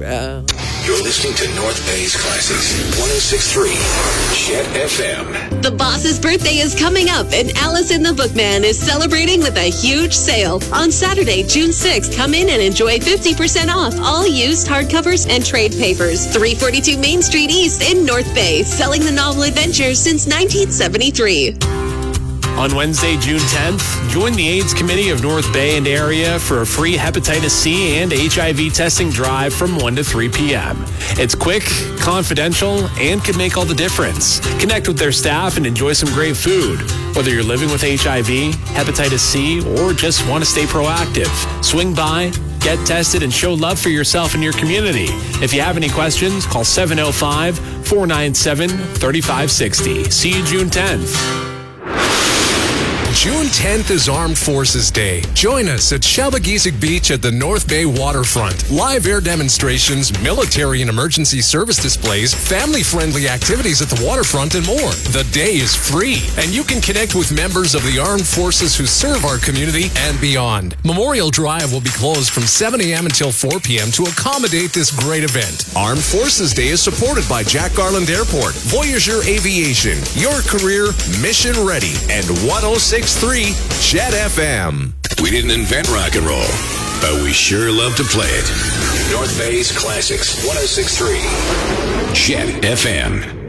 around. You're listening to North Bay's Classics, 106.3 Chet FM. The boss's birthday is coming up, and Alice in the Bookman is celebrating with a huge sale. On Saturday, June 6th, come in and enjoy 50% off all used hardcovers and trade papers. 342 Main Street East in North Bay, selling the novel adventure since 1973. On Wednesday, June 10th, join the AIDS Committee of North Bay and area for a free hepatitis C and HIV testing drive from 1 to 3 p.m. It's quick, confidential, and can make all the difference. Connect with their staff and enjoy some great food. Whether you're living with HIV, hepatitis C, or just want to stay proactive, swing by, get tested, and show love for yourself and your community. If you have any questions, call 705-497-3560. See you June 10th. June 10th is Armed Forces Day. Join us at Shalbagisig Beach at the North Bay waterfront. Live air demonstrations, military and emergency service displays, family-friendly activities at the waterfront, and more. The day is free, and you can connect with members of the armed forces who serve our community and beyond. Memorial Drive will be closed from 7 a.m. until 4 p.m. to accommodate this great event. Armed Forces Day is supported by Jack Garland Airport, Voyager Aviation, your career mission ready, and 106.3 Chet FM. We didn't invent rock and roll, but we sure love to play it. North Bay's Classics, 106.3 Chet FM.